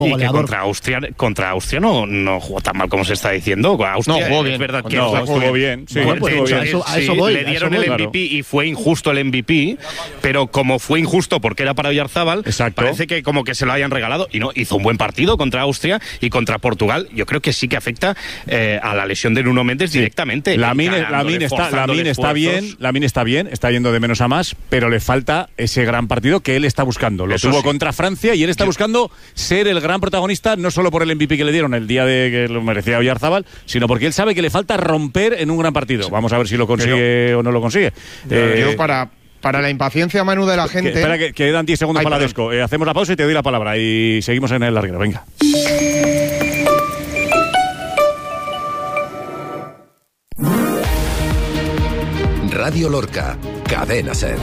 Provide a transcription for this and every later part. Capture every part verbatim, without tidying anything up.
Y que contra Austria, contra Austria no, no jugó tan mal como se está diciendo. Austria, no, jugó bien. Es verdad que no, estuvo bien. Sí, bueno, estuvo hecho, bien. a eso, a eso sí, voy, le dieron el M V P claro. Y fue injusto el M V P, pero como fue injusto porque era para Oyarzábal, Exacto. parece que como que se lo hayan regalado y no, hizo un buen partido contra Austria y contra Portugal. Yo creo que sí que afecta eh, a la lesión de Nuno Méndez sí. directamente. La Min está, la Min está bien, la Min está bien, está yendo de menos a más, pero le falta ese gran partido que él está buscando. Lo eso tuvo sí. contra Francia y él está buscando ser el gran protagonista, no solo por el M V P que le dieron el día de que lo merecía Oyarzábal, sino porque él sabe que le falta romper en un gran partido. Vamos a ver si lo consigue yo, o no lo consigue. Yo, eh, yo para, para la impaciencia, Manu, de la gente... Que, espera, que, que quedan diez segundos Ay, para la Desco. Eh, hacemos la pausa y te doy la palabra y seguimos en el larguero. Venga. Radio Lorca, Cadena Ser.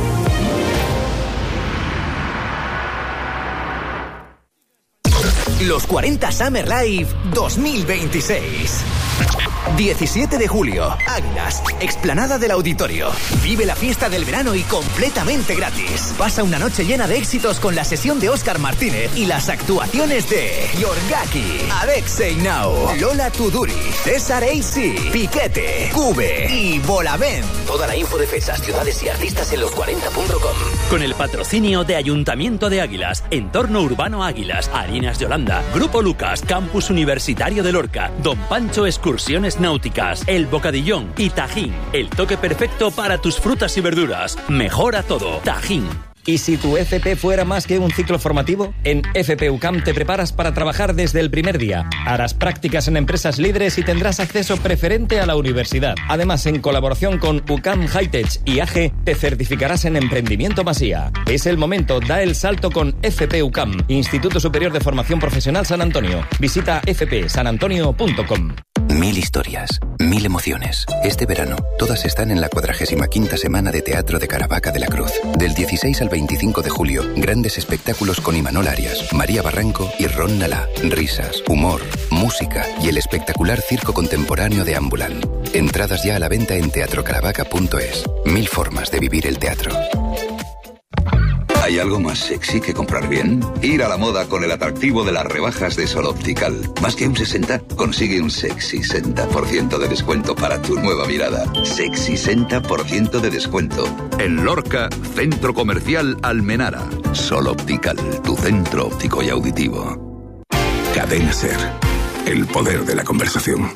Los cuarenta Summer Live dos mil veintiséis. diecisiete de julio, Águilas, explanada del Auditorio. Vive la fiesta del verano y completamente gratis. Pasa una noche llena de éxitos con la sesión de Óscar Martínez y las actuaciones de Yorgaki, Alexei Nau, Lola Tuduri, César A C, Piquete, Cube y Bolavent. Toda la info de fechas, ciudades y artistas en los cuarenta punto com. Con el patrocinio de Ayuntamiento de Águilas, Entorno Urbano Águilas, Harinas Yolanda, Grupo Lucas, Campus Universitario de Lorca, Don Pancho Excursiones Náuticas, El Bocadillón y Tajín. El toque perfecto para tus frutas y verduras. Mejora todo. Tajín. ¿Y si tu F P fuera más que un ciclo formativo? En F P U C A M te preparas para trabajar desde el primer día. Harás prácticas en empresas líderes y tendrás acceso preferente a la universidad. Además, en colaboración con U C A M Hightech y A G, te certificarás en Emprendimiento Masía. Es el momento, da el salto con F P U C A M, Instituto Superior de Formación Profesional San Antonio. Visita f p san antonio punto com. Mil historias, mil emociones. Este verano, todas están en la cuadragésima quinta semana de Teatro de Caravaca de la Cruz. Del dieciséis al veinticinco de julio, grandes espectáculos con Imanol Arias, María Barranco y Ron Nalá. Risas, humor, música y el espectacular circo contemporáneo de Ambulan. Entradas ya a la venta en teatro caravaca punto es. Mil formas de vivir el teatro. ¿Hay algo más sexy que comprar bien? Ir a la moda con el atractivo de las rebajas de Sol Optical. Más que un sesenta, consigue un sexy sesenta por ciento de descuento para tu nueva mirada. Sexy sesenta por ciento de descuento. En Lorca, Centro Comercial Almenara. Sol Optical, tu centro óptico y auditivo. Cadena Ser. El poder de la conversación.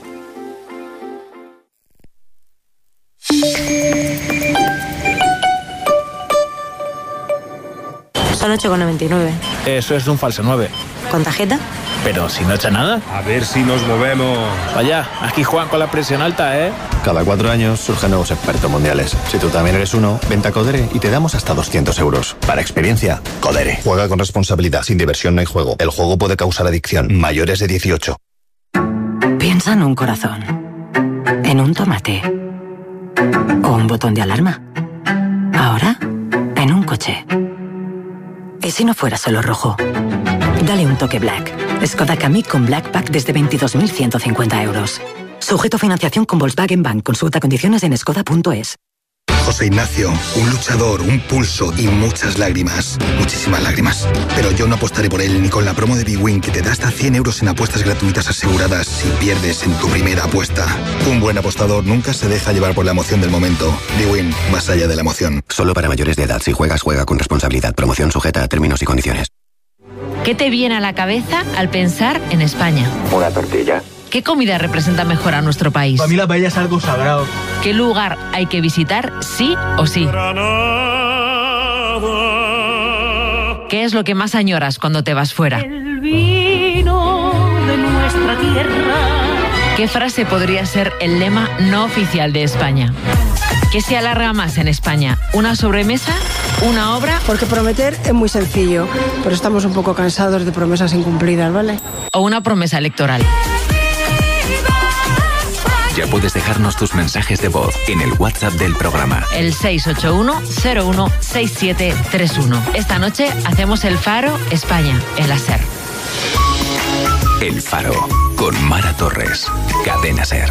Son ocho con noventa y nueve. Eso es un falso nueve. ¿Con tarjeta? Pero si no echa nada. A ver si nos movemos. Vaya, aquí juegan con la presión alta, ¿eh? Cada cuatro años surgen nuevos expertos mundiales. Si tú también eres uno, vente a Codere y te damos hasta doscientos euros. Para experiencia, Codere. Juega con responsabilidad. Sin diversión no hay juego. El juego puede causar adicción. Mayores de dieciocho. Piensa en un corazón. En un tomate. O un botón de alarma. Ahora, en un coche. ¿Y si no fuera solo rojo? Dale un toque Black. Skoda Kamiq con Black Pack desde veintidós mil ciento cincuenta euros. Sujeto a financiación con Volkswagen Bank. Consulta condiciones en skoda punto es. José Ignacio, un luchador, un pulso y muchas lágrimas. Muchísimas lágrimas. Pero yo no apostaré por él ni con la promo de Big Win que te da hasta cien euros en apuestas gratuitas aseguradas si pierdes en tu primera apuesta. Un buen apostador nunca se deja llevar por la emoción del momento. Big Win, más allá de la emoción. Solo para mayores de edad. Si juegas, juega con responsabilidad. Promoción sujeta a términos y condiciones. ¿Qué te viene a la cabeza al pensar en España? Una tortilla. ¿Qué comida representa mejor a nuestro país? Para mí la paella es algo sagrado. ¿Qué lugar hay que visitar sí o sí? ¿Qué es lo que más añoras cuando te vas fuera? El vino de nuestra tierra. ¿Qué frase podría ser el lema no oficial de España? ¿Qué se alarga más en España? ¿Una sobremesa? ¿Una obra? Porque prometer es muy sencillo, pero estamos un poco cansados de promesas incumplidas, ¿vale? ¿O una promesa electoral? Ya puedes dejarnos tus mensajes de voz en el WhatsApp del programa. El seis ocho uno cero uno seis siete tres uno. Esta noche hacemos el Faro España en la SER. El Faro con Mara Torres. Cadena SER.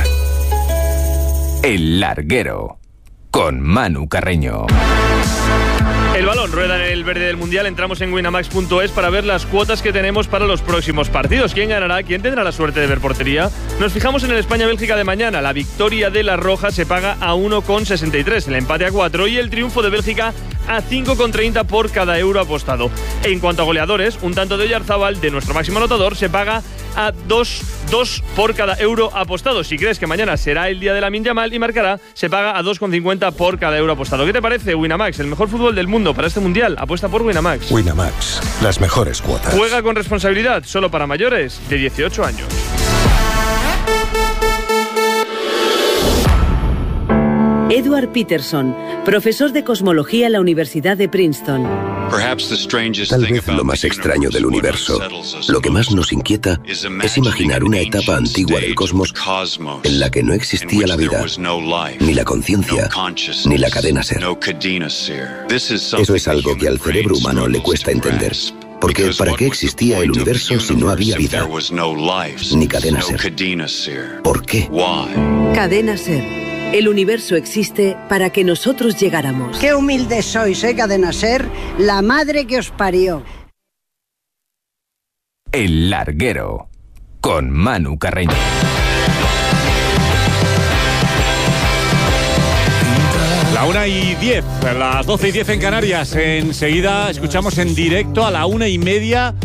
El Larguero con Manu Carreño. El El balón rueda en el verde del Mundial. Entramos en winamax punto es para ver las cuotas que tenemos para los próximos partidos. ¿Quién ganará? ¿Quién tendrá la suerte de ver portería? Nos fijamos en el España-Bélgica de mañana. La victoria de la Roja se paga a uno coma sesenta y tres, el empate a cuatro y el triunfo de Bélgica a cinco coma treinta por cada euro apostado. En cuanto a goleadores, un tanto de Oyarzábal, de nuestro máximo anotador, se paga a dos por cada euro apostado. Si crees que mañana será el día de Lamine Yamal y marcará, se paga a dos coma cincuenta por cada euro apostado. ¿Qué te parece? Winamax, el mejor fútbol del mundo para este Mundial. Apuesta por Winamax. Winamax, las mejores cuotas. Juega con responsabilidad, solo para mayores de dieciocho años. Edward Peterson, profesor de cosmología en la Universidad de Princeton. Tal vez lo más extraño del universo, lo que más nos inquieta, es imaginar una etapa antigua del cosmos en la que no existía la vida, ni la conciencia, ni la cadena ser. Eso es algo que al cerebro humano le cuesta entender. Porque ¿para qué existía el universo si no había vida? Ni cadena ser. ¿Por qué? Cadena ser. El universo existe para que nosotros llegáramos. Qué humildes sois, ¿eh, Cadena Ser? La madre que os parió. El Larguero, con Manu Carreño. La una y diez, las doce y diez en Canarias. Enseguida escuchamos en directo a la una y media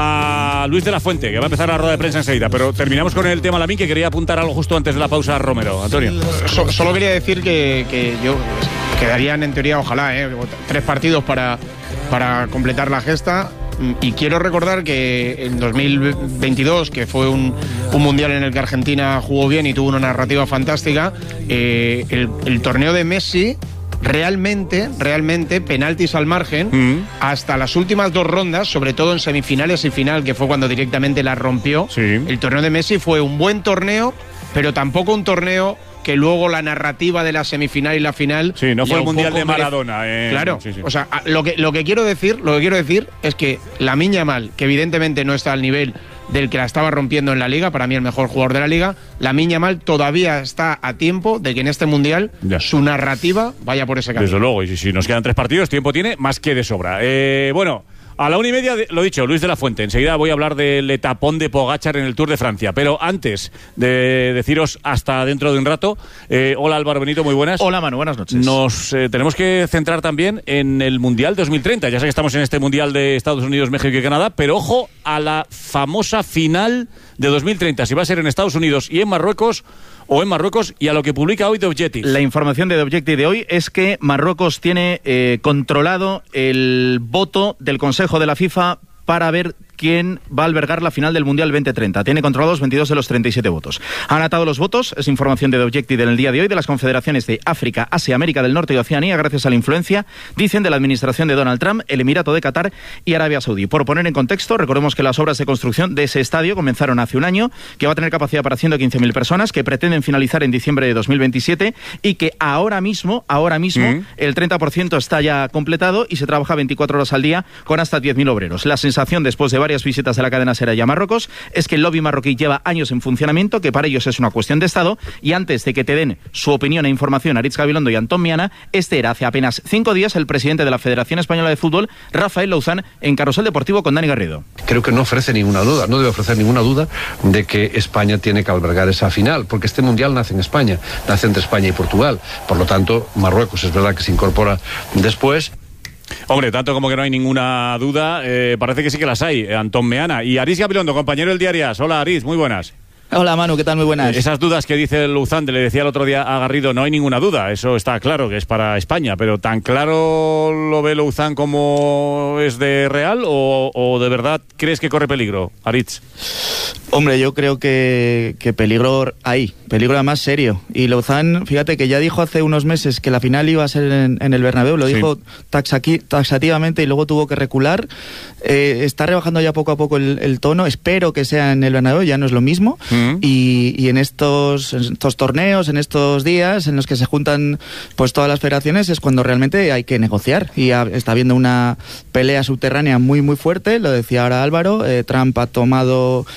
a Luis de la Fuente, que va a empezar la rueda de prensa enseguida. Pero terminamos con el tema Lamine, que quería apuntar algo justo antes de la pausa, Romero. Antonio. So, solo quería decir que, que yo quedarían en teoría, ojalá, ¿eh? tres partidos para, para completar la gesta. Y quiero recordar que en dos mil veintidós, que fue un, un mundial en el que Argentina jugó bien y tuvo una narrativa fantástica, eh, el, el torneo de Messi realmente, realmente, penaltis al margen, mm. hasta las últimas dos rondas, sobre todo en semifinales y final, que fue cuando directamente la rompió. Sí. El torneo de Messi fue un buen torneo, pero tampoco un torneo que luego la narrativa de la semifinal y la final... Sí, no fue el Mundial de Maradona. Eh, claro, sí, sí. O sea, lo que, lo que quiero decir, lo que quiero decir es que Lamine Yamal, que evidentemente no está al nivel del que la estaba rompiendo en la Liga, para mí el mejor jugador de la Liga, Lamine Yamal todavía está a tiempo de que en este Mundial ya. su narrativa vaya por ese camino. Desde luego, y si, si nos quedan tres partidos, tiempo tiene más que de sobra. Eh, bueno... A la una y media, lo dicho, Luis de la Fuente. Enseguida voy a hablar del etapón de Pogačar en el Tour de Francia. Pero antes de deciros hasta dentro de un rato, eh, hola Álvaro Benito, muy buenas. Hola Manu, buenas noches. Nos eh, tenemos que centrar también en el Mundial dos mil treinta. Ya sé que estamos en este Mundial de Estados Unidos, México y Canadá, pero ojo a la famosa final de dos mil treinta. Si va a ser en Estados Unidos y en Marruecos, o en Marruecos, y a lo que publica hoy The Objective. La información de The Objective de hoy es que Marruecos tiene eh, controlado el voto del Consejo de la FIFA para ver quién va a albergar la final del Mundial veinte treinta. Tiene controlados veintidós de los treinta y siete votos. Han atado los votos, es información de The Objective en el día de hoy, de las confederaciones de África, Asia, América del Norte y Oceanía, gracias a la influencia, dicen, de la administración de Donald Trump, el Emirato de Qatar y Arabia Saudí. Por poner en contexto, recordemos que las obras de construcción de ese estadio comenzaron hace un año, que va a tener capacidad para ciento quince mil personas, que pretenden finalizar en diciembre de dos mil veintisiete y que ahora mismo, ahora mismo, mm. el treinta por ciento está ya completado y se trabaja veinticuatro horas al día con hasta diez mil obreros. La sensación, después de varias visitas de la cadena SER a Marruecos, es que el lobby marroquí lleva años en funcionamiento, que para ellos es una cuestión de Estado, y antes de que te den su opinión e información Aritz Gabilondo y Antón Miana, este era hace apenas cinco días el presidente de la Federación Española de Fútbol, Rafael Louzán, en Carrusel Deportivo con Dani Garrido. Creo que no ofrece ninguna duda, no debe ofrecer ninguna duda de que España tiene que albergar esa final, porque este Mundial nace en España, nace entre España y Portugal, por lo tanto Marruecos es verdad que se incorpora después. Hombre, tanto como que no hay ninguna duda, eh, parece que sí que las hay, eh, Antón Meana. Y Aritz Gabilondo, compañero del Diario As. Hola Aritz, muy buenas. Hola Manu, ¿qué tal? Muy buenas. Eh, esas dudas que dice Louzán, le decía el otro día a Garrido, no hay ninguna duda, eso está claro que es para España, pero ¿tan claro lo ve Louzán como es de real o, o de verdad crees que corre peligro, Aritz? Hombre, yo creo que, que peligro hay, peligro además serio. Y Louzán, fíjate que ya dijo hace unos meses que la final iba a ser en, en el Bernabéu, lo sí. dijo taxaqui, taxativamente y luego tuvo que recular. Eh, está rebajando ya poco a poco el, el tono, espero que sea en el Bernabéu, ya no es lo mismo. Mm. Y, y en estos, en estos torneos, en estos días en los que se juntan pues todas las federaciones es cuando realmente hay que negociar. Y ha, está habiendo una pelea subterránea muy muy fuerte, lo decía ahora Álvaro, eh, Trump ha tomado cartas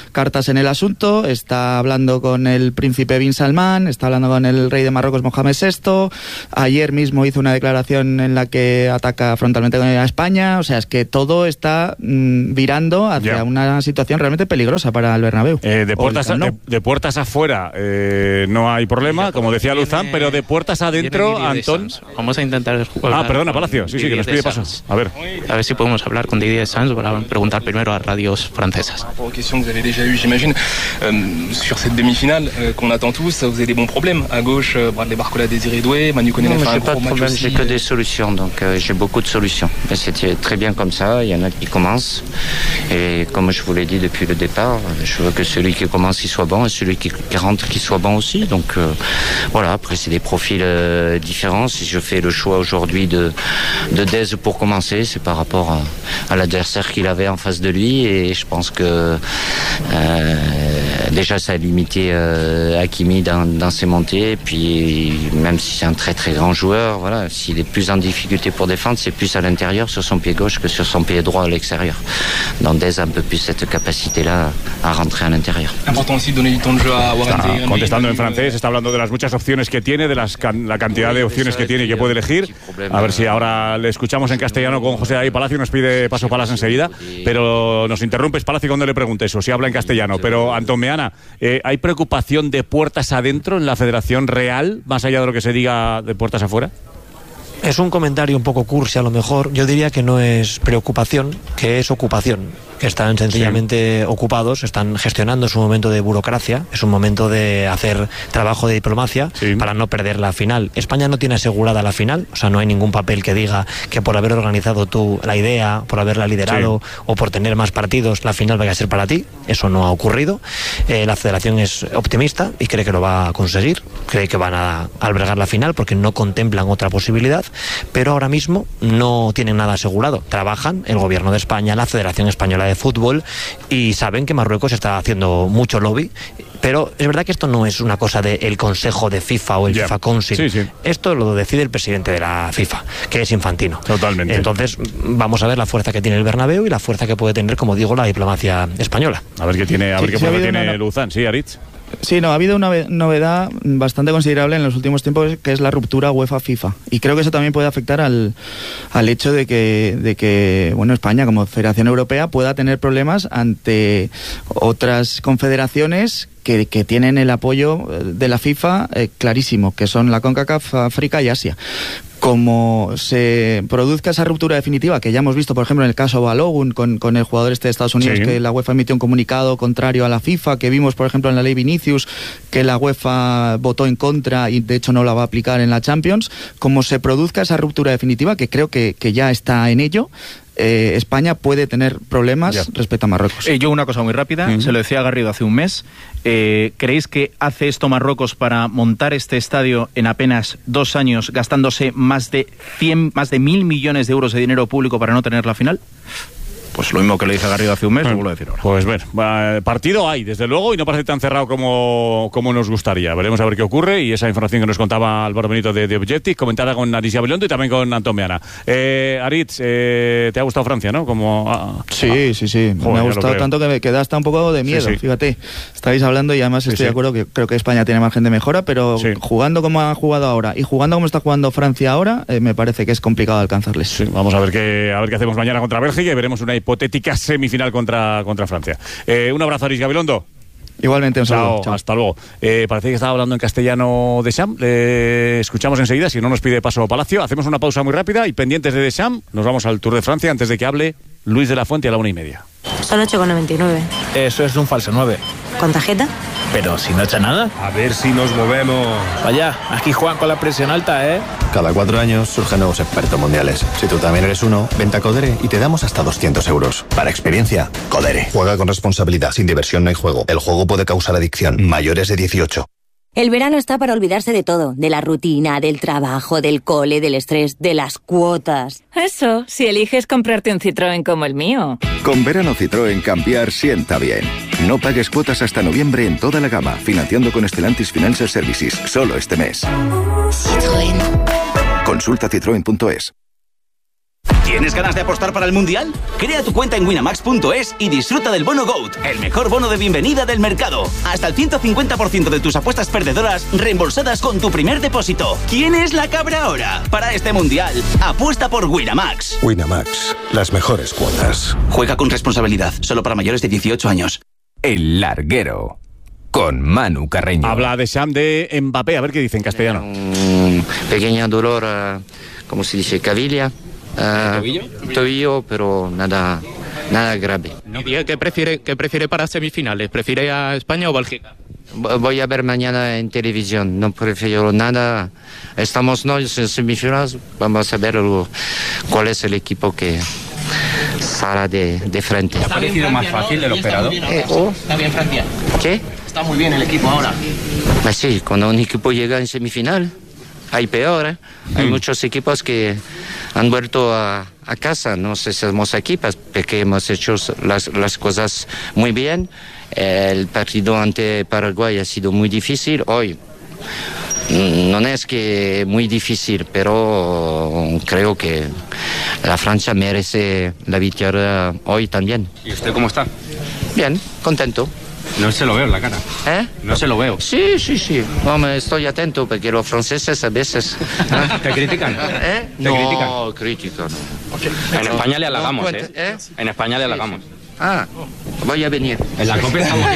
cartas en el asunto, está hablando con el príncipe Bin Salman, está hablando con el rey de Marruecos Mohamed sexto, ayer mismo hizo una declaración en la que ataca frontalmente a España, o sea, es que todo está mmm, virando hacia yeah. una situación realmente peligrosa para el Bernabéu. Eh, de, puertas a, de, de puertas afuera eh, no hay problema, como decía Luzán, pero de puertas adentro, Antón... Vamos a intentar jugar. Ah, perdona, Palacio, sí, sí, que nos pide paso. A ver. A ver si podemos hablar con Didier Deschamps para preguntar primero a radios francesas. Por question que vous avez déjà eu, j'imagine, euh, sur cette demi-finale euh, qu'on attend tous, vous avez des bons problèmes. À gauche, euh, Bradley Barcola, Désiré Doué, Manu Koné a fait un gros match aussi. J'ai que des solutions, donc euh, j'ai beaucoup de solutions. Et c'était très bien comme ça, il y en a qui commencent. Et comme je vous l'ai dit depuis le départ, je veux que celui qui commence, il soit bon, et celui qui, qui rentre, qu'il soit bon aussi. Donc euh, voilà, après c'est des profils euh, différents. Si je fais le choix aujourd'hui de, de Dez pour commencer, c'est par rapport à, à l'adversaire qu'il avait en face de lui, et je pense que euh, déjà ça a limité euh, Hakimi dans, dans ses montées, et puis même si c'est un très très grand joueur, voilà, s'il est plus en difficulté pour défendre, c'est plus à l'intérieur sur son pied gauche que sur son pied droit à l'extérieur. Donc Dez a un peu plus cette capacité-là à rentrer à l'intérieur. Important aussi de donner du temps de jeu a Warren. Está contestando en francés, está hablando de las muchas opciones que tiene, de las can, la cantidad de opciones que tiene y que puede elegir. A ver si ahora le escuchamos en castellano con José David Palacio, nos pide paso Palas enseguida, pero nos interrumpes, Palacio, cuando le pregunte eso, si habla en castellano. Pero, Antón Meana, eh, ¿hay preocupación de puertas adentro en la Federación Real, más allá de lo que se diga de puertas afuera? Es un comentario un poco cursi a lo mejor. Yo diría que no es preocupación, que es ocupación, que están sencillamente sí. ocupados, están gestionando, es un momento de burocracia, es un momento de hacer trabajo de diplomacia sí. para no perder la final. España no tiene asegurada la final, o sea, no hay ningún papel que diga que por haber organizado tú la idea, por haberla liderado sí. o por tener más partidos, la final vaya a ser para ti. Eso no ha ocurrido. Eh, la federación es optimista y cree que lo va a conseguir, cree que van a albergar la final porque no contemplan otra posibilidad, pero ahora mismo no tienen nada asegurado. Trabajan el gobierno de España, la Federación Española de Fútbol, y saben que Marruecos está haciendo mucho lobby, pero es verdad que esto no es una cosa del Consejo de FIFA o el yeah. FIFA Council. Sí, sí. Esto lo decide el presidente de la FIFA, que es Infantino. Totalmente. Entonces vamos a ver la fuerza que tiene el Bernabéu y la fuerza que puede tener, como digo, la diplomacia española. A ver qué tiene, a ver sí, qué fuerza tiene una... Luzán. Sí, Aritz. Sí, no, ha habido una novedad bastante considerable en los últimos tiempos, que es la ruptura UEFA-FIFA. Y creo que eso también puede afectar al, al hecho de que, de que bueno, España, como Federación Europea, pueda tener problemas ante otras confederaciones que, que tienen el apoyo de la FIFA eh, clarísimo, que son la CONCACAF, África y Asia. Como se produzca esa ruptura definitiva, que ya hemos visto, por ejemplo, en el caso Balogun, con, con el jugador este de Estados Unidos, sí. que la UEFA emitió un comunicado contrario a la FIFA, que vimos, por ejemplo, en la ley Vinicius, que la UEFA votó en contra y, de hecho, no la va a aplicar en la Champions. Como se produzca esa ruptura definitiva, que creo que, que ya está en ello, Eh, España puede tener problemas ya. respecto a Marruecos. Eh, yo una cosa muy rápida, uh-huh. se lo decía a Garrido hace un mes, eh, ¿creéis que hace esto Marruecos para montar este estadio en apenas dos años, gastándose más de cien, más de mil millones de euros de dinero público para no tener la final? Pues lo mismo que le dije a Garrido hace un mes, lo vuelvo a decir ahora. Pues bueno, partido hay, desde luego, y no parece tan cerrado como, como nos gustaría. Veremos a ver qué ocurre, y esa información que nos contaba Álvaro Benito de, de Objective, comentada con Aritz Gabilondo y también con Antón Meana. Eh, Aritz, eh, ¿te ha gustado Francia, no? Como, ah, sí, ah, sí, sí. Joder, me ha gustado tanto que me queda hasta un poco de miedo, sí, sí. fíjate. Estáis hablando y además sí, estoy sí. de acuerdo que creo que España tiene margen de mejora, pero sí. jugando como ha jugado ahora y jugando como está jugando Francia ahora, eh, me parece que es complicado alcanzarles. Sí, vamos a ver qué, a ver qué hacemos mañana contra Bélgica, y veremos una hipotética semifinal final contra, contra Francia. Eh, un abrazo, Aritz Gabilondo. Igualmente, un saludo. Chao, Chao. Hasta luego. Eh, parece que estaba hablando en castellano Deschamps. Le escuchamos enseguida, si no nos pide paso Palacio. Hacemos una pausa muy rápida y pendientes de Deschamps, nos vamos al Tour de Francia antes de que hable Luis de la Fuente a la una y media. Son ocho con noventa y nueve. Eso es un falso nueve. ¿Con tarjeta? Pero si no echa nada. A ver si nos movemos. Vaya, aquí juegan con la presión alta, ¿eh? Cada cuatro años surgen nuevos expertos mundiales. Si tú también eres uno, vente a Codere y te damos hasta doscientos euros. Para experiencia, Codere. Juega con responsabilidad. Sin diversión no hay juego. El juego puede causar adicción. Mayores de dieciocho. El verano está para olvidarse de todo, de la rutina, del trabajo, del cole, del estrés, de las cuotas. Eso, si eliges comprarte un Citroën como el mío. Con verano Citroën cambiar sienta bien. No pagues cuotas hasta noviembre en toda la gama, financiando con Stellantis Financial Services, solo este mes. Citroën. Consulta citroen punto es. ¿Tienes ganas de apostar para el Mundial? Crea tu cuenta en winamax punto es y disfruta del bono GOAT, el mejor bono de bienvenida del mercado. Hasta el ciento cincuenta por ciento de tus apuestas perdedoras reembolsadas con tu primer depósito. ¿Quién es la cabra ahora? Para este Mundial, apuesta por Winamax. Winamax, las mejores cuotas. Juega con responsabilidad, solo para mayores de dieciocho años. El Larguero, con Manu Carreño. Habla de Sam de Mbappé, a ver qué dice en castellano. Un pequeño dolor, uh, como se dice, cavilla. Uh, ¿Tobillo? Tobillo, pero nada, nada grave. ¿Qué prefiere, qué prefiere para semifinales? ¿Prefiere a España o Bélgica? Voy a ver mañana en televisión, no prefiero nada. Estamos no en semifinales, vamos a ver cuál es el equipo que sale de, de frente. ¿Te ha parecido más fácil de lo esperado? Eh, oh. ¿Está bien Francia? ¿Qué? Está muy bien el equipo ahora. Pues sí, cuando un equipo llega en semifinal, hay peor, ¿eh? Mm. Hay muchos equipos que han vuelto a, a casa, no sé si somos aquí, porque hemos hecho las, las cosas muy bien. El partido ante Paraguay ha sido muy difícil. Hoy no es que muy difícil, pero creo que la Francia merece la victoria hoy también. ¿Y usted cómo está? Bien, contento. No se lo veo en la cara. ¿Eh? No se lo veo. Sí, sí, sí. Hombre, estoy atento porque los franceses a veces... ¿Te critican? ¿Eh? ¿Te no, critican? crítica no. En España le halagamos, no, ¿eh? ¿eh? En España le halagamos. Ah, voy a venir. En la copia estamos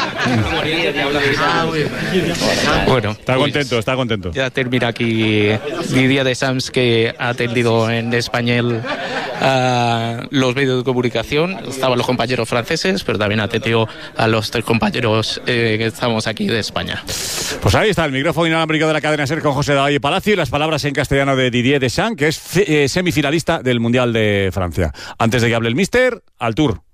Bueno, está contento, está contento. Ya termina aquí Didier Deschamps, que ha atendido en español a los medios de comunicación. Estaban los compañeros franceses, pero también ha atendido a los tres compañeros eh, que estamos aquí de España. Pues ahí está el micrófono inalámbrico de la cadena SER con José David Palacio y las palabras en castellano de Didier Deschamps, que es eh, semifinalista del Mundial de Francia. Antes de que hable el míster, al Tour.